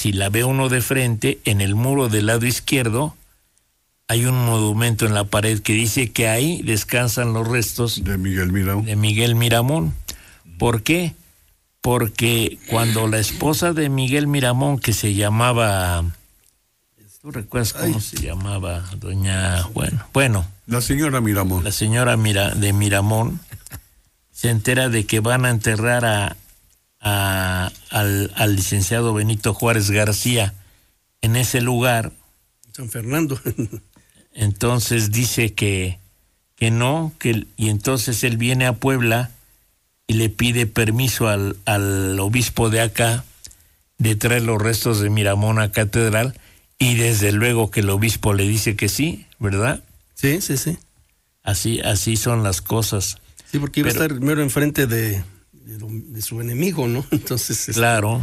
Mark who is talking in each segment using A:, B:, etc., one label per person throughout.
A: si la ve uno de frente, en el muro del lado izquierdo hay un monumento en la pared que dice que ahí descansan los restos
B: de Miguel Miramón.
A: De Miguel Miramón. ¿Por qué? Porque cuando la esposa de Miguel Miramón, que se llamaba, ¿tú recuerdas cómo se llamaba? Doña, bueno.
B: La señora Miramón.
A: La señora de Miramón se entera de que van a enterrar al licenciado Benito Juárez García en ese lugar.
C: San Fernando.
A: Entonces dice que no, y entonces él viene a Puebla y le pide permiso al obispo de acá de traer los restos de Miramón a catedral, y desde luego que el obispo le dice que sí, ¿verdad?
C: Sí.
A: Así son las cosas.
C: Sí, porque iba a estar primero enfrente de su enemigo, ¿no? Entonces.
A: Claro.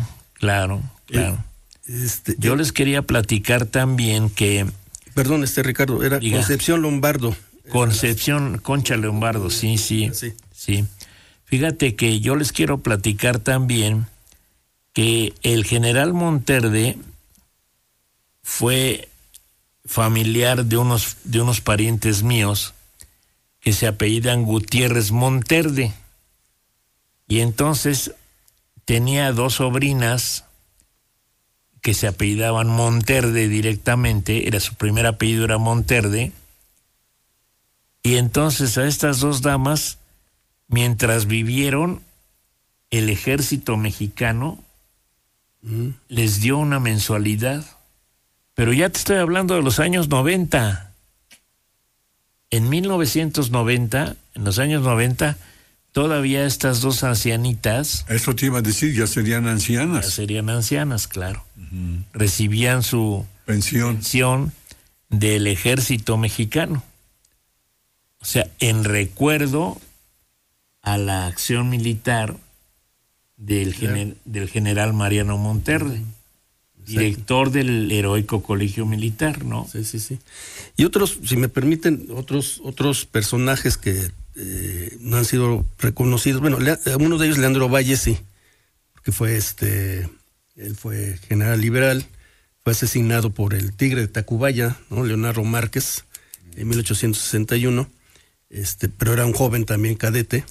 A: Yo les quería platicar también que.
C: Perdón, Ricardo, era Concepción Lombardo.
A: Concha Lombardo, sí. Fíjate que yo les quiero platicar también que el general Monterde fue familiar de unos parientes míos que se apellidan Gutiérrez Monterde. Y entonces tenía 2 sobrinas que se apellidaban Monterde directamente, su primer apellido era Monterde, y entonces a estas 2 damas, mientras vivieron, el ejército mexicano les dio una mensualidad, pero ya te estoy hablando de los años 90. En 1990, en los años 90, todavía estas 2 ancianitas...
B: Eso te iba a decir, ya serían ancianas.
A: Ya serían ancianas, claro. Recibían su pensión del ejército mexicano. O sea, en recuerdo a la acción militar del general Mariano Monterde, director del heroico colegio militar, ¿no?
C: Sí. Y otros, si me permiten, otros personajes que no han sido reconocidos. Bueno, uno de ellos, Leandro Valle, sí, porque fue él fue general liberal, fue asesinado por el Tigre de Tacubaya, ¿no? Leonardo Márquez, en 1861, pero era un joven también cadete.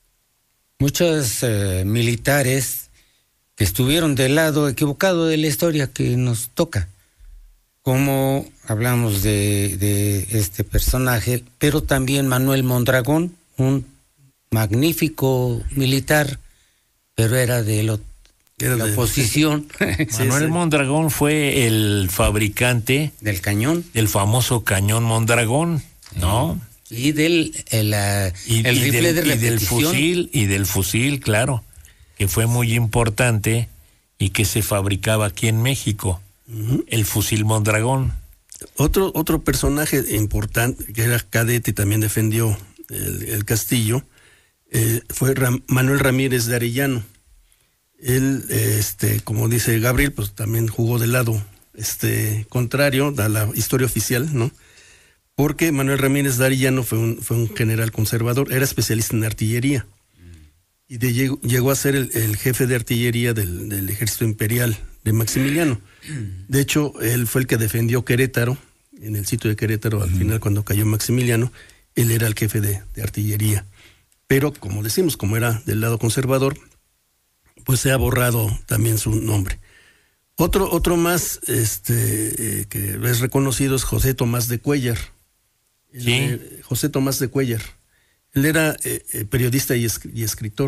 D: Muchos militares que estuvieron del lado equivocado de la historia que nos toca, como hablamos de este personaje, pero también Manuel Mondragón, un magnífico militar, pero era de la oposición.
A: Manuel Mondragón fue el fabricante
D: del cañón,
A: del famoso cañón Mondragón, ¿no?
D: Y del rifle de repetición.
A: Y del fusil, claro, que fue muy importante y que se fabricaba aquí en México, el fusil Mondragón.
C: Otro personaje importante, que era cadete y también defendió el castillo, fue Manuel Ramírez de Arellano. Él, como dice Gabriel, pues también jugó del lado contrario a la historia oficial, ¿no? Porque Manuel Ramírez de Arellano fue un general conservador, era especialista en artillería, y llegó a ser el jefe de artillería del ejército imperial de Maximiliano. De hecho, él fue el que defendió Querétaro, en el sitio de Querétaro, al final cuando cayó Maximiliano, él era el jefe de artillería. Pero, como decimos, como era del lado conservador, pues se ha borrado también su nombre. Otro más que es reconocido es José Tomás de Cuéllar.
A: Sí.
C: José Tomás de Cuéllar. Él era periodista y escritor.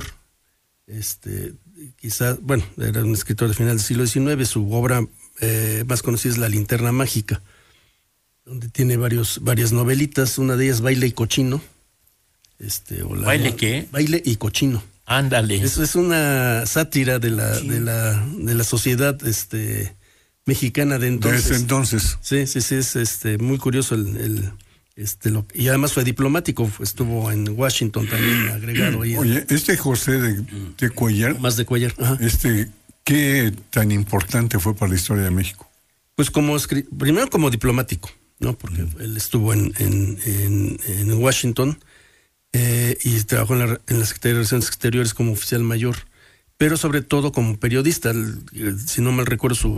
C: Quizá, bueno, era un escritor de final del siglo XIX. Su obra más conocida es La Linterna Mágica, donde tiene varias novelitas. Una de ellas, Baile y Cochino.
A: ¿Baile qué?
C: Baile y Cochino.
A: Ándale.
C: Es una sátira de la sociedad mexicana de entonces.
B: Desde entonces.
C: Sí, es muy curioso y además fue diplomático, estuvo en Washington también agregado ahí.
B: Oye, José de Cuéllar.
C: Más de Cuéllar. Ajá.
B: ¿Qué tan importante fue para la historia de México?
C: Pues primero como diplomático, ¿no? Porque él estuvo en Washington. Y trabajó en la Secretaría de Relaciones Exteriores como oficial mayor, pero sobre todo como periodista. Si no mal recuerdo,